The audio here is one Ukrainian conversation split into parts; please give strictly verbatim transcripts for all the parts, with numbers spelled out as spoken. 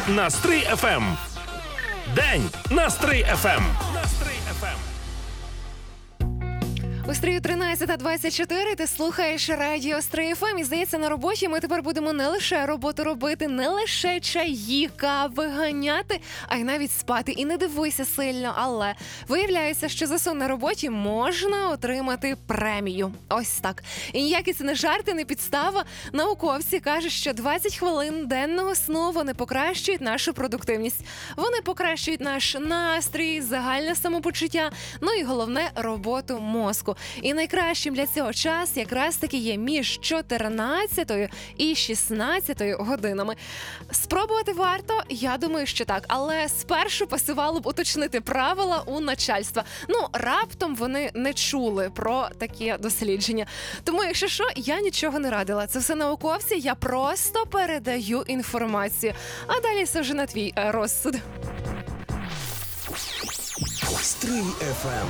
на Стрий еф ем. День на Стрий еф ем. На Стрий еф ем. У Стрию тринадцята двадцять чотири ти слухаєш радіо Стрий еф ем. І, здається, на роботі ми тепер будемо не лише роботу робити, не лише чаї, кави ганяти, а й навіть спати. І не дивуйся сильно, але виявляється, що за сон на роботі можна отримати премію. Ось так. І ніякі це не жарти, не підстава. Науковці кажуть, що двадцять хвилин денного сну вони покращують нашу продуктивність. Вони покращують наш настрій, загальне самопочуття, ну і головне – роботу мозку. І найкращим для цього час якраз таки є між чотирнадцятою і шістнадцятою годинами. Спробувати варто? Я думаю, що так. Але спершу пасувало б уточнити правила у начальства. Ну, раптом вони не чули про такі дослідження. Тому, якщо що, я нічого не радила. Це все науковці, я просто передаю інформацію. А далі це вже на твій е, розсуд. Стрий еф ем.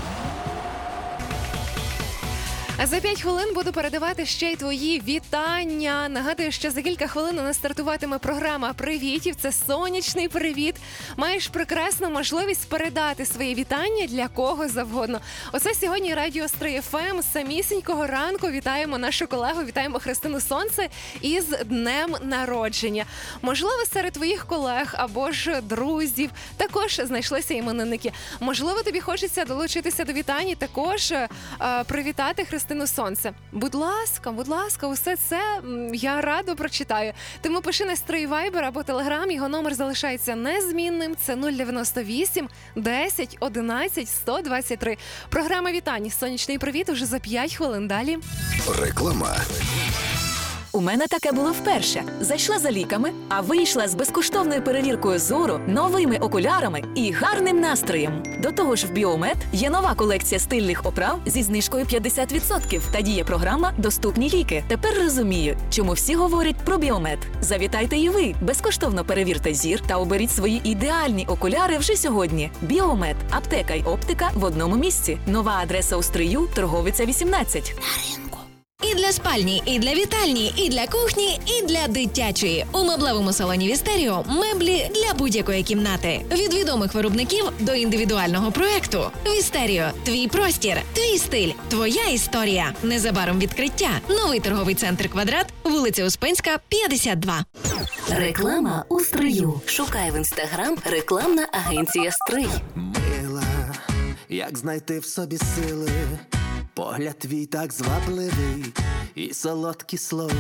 А за п'ять хвилин буду передавати ще й твої вітання. Нагадую, що за кілька хвилин у нас стартуватиме програма «Привітів». Це сонячний привіт. Маєш прекрасну можливість передати свої вітання для кого завгодно. Оце сьогодні радіо Стрий еф ем. З самісінького ранку вітаємо нашу колегу, вітаємо Христину Сонце із днем народження. Можливо, серед твоїх колег або ж друзів також знайшлися іменинники. Можливо, тобі хочеться долучитися до вітань і також е, привітати Христину Сонце. Будь ласка, будь ласка, усе це я радо прочитаю. Тому пиши на Стрий Вайбер або Телеграм, його номер залишається незмінним. Це нуль дев'яносто вісім десять одинадцять сто двадцять три. Програма вітань. Сонячний привіт уже за п'ять хвилин далі. Реклама. У мене таке було вперше. Зайшла за ліками, а вийшла з безкоштовною перевіркою зору, новими окулярами і гарним настроєм. До того ж в Біомед є нова колекція стильних оправ зі знижкою п'ятдесят відсотків та діє програма «Доступні ліки». Тепер розумію, чому всі говорять про Біомед. Завітайте і ви, безкоштовно перевірте зір та оберіть свої ідеальні окуляри вже сьогодні. Біомед. Аптека й оптика в одному місці. Нова адреса у Стрию, Торговиця вісімнадцять. І для спальні, і для вітальні, і для кухні, і для дитячої. У меблевому салоні Вістеріо меблі для будь-якої кімнати. Від відомих виробників до індивідуального проекту. Вістеріо – твій простір, твій стиль, твоя історія. Незабаром відкриття. Новий торговий центр «Квадрат», вулиця Успенська, п'ятдесят два. Реклама у Стрию. Шукай в інстаграм рекламна агенція Стрий. Мила, як знайти в собі сили, погляд твій так звабливий, і солодкі слова